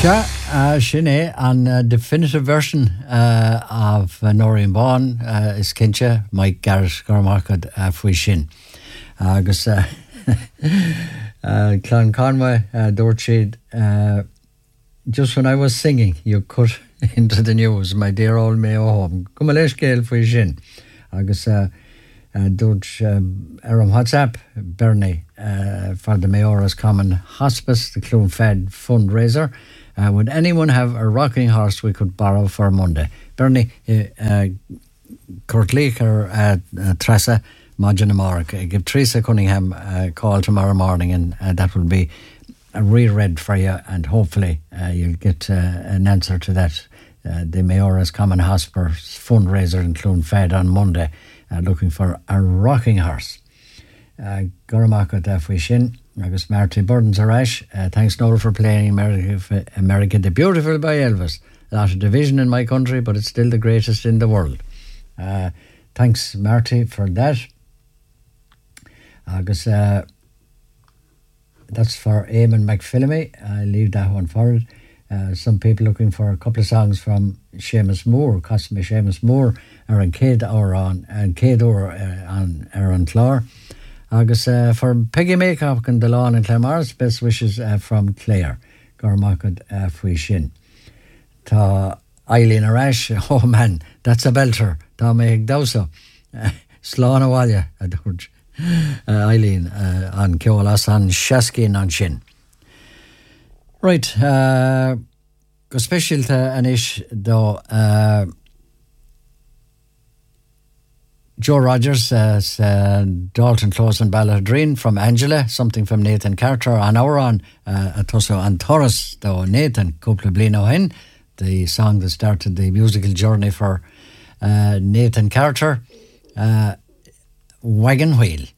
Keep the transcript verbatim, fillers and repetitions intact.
Sure, uh, Sinead, and uh, definitive version uh, of uh, Noreen Bawn uh, is Kincha, Mike Garrett, Gormarkad, uh, Fui Shin. Agus uh, uh, Clan Conway, uh, Dorchid, uh, just when I was singing, you cut into the news, my dear old Mayo home. Come on, Gael Fui Shin. Agus uh, uh, Dorch, um, Aram WhatsApp, Bernie, uh, for the Mayora's Common Hospice, the Clone Fed fundraiser. Uh, would anyone have a rocking horse we could borrow for Monday? Bernie, uh, Kurt Leake or uh, uh, Tressa, Majin Mark. Uh, give Teresa Cunningham a call tomorrow morning, and uh, that will be a reread for you, and hopefully uh, you'll get uh, an answer to that. Uh, the Mayora's Common Hospice fundraiser in Clonfed on Monday, uh, looking for a rocking horse. Goramacha Dafwi Shin, Agus Marty Burdens Arash. Uh, thanks, Noel, for playing America, America the Beautiful by Elvis. A lot of division in my country, but it's still the greatest in the world. Uh, thanks, Marty, for that. Agus, uh, that's for Eamon McPhillamy. I leave that one forward. Uh, some people looking for a couple of songs from Seamus Moore, Cosme Seamus Moore, Aaron Cade or on, and Cade or uh, on Aaron Clore. Agus uh, for Peggy Maycock and the Lawn and Clamars, best wishes uh, from Clare. Gormakad uh, Fui Shin. Ta Eileen Arash, oh man, that's a belter. Ta Meg Dowsa. Slán Awalya, Adurj. Eileen uh, on Kiolas on Shaskin on Shin. Right, uh, go special to Anish, though. Uh, Joe Rogers says uh, Dalton Close and Balladreen from Angela, something from Nathan Carter on our on uh, Atosso and Taurus, though Nathan Couple Blino Hen, the song that started the musical journey for uh, Nathan Carter, uh, Wagon Wheel.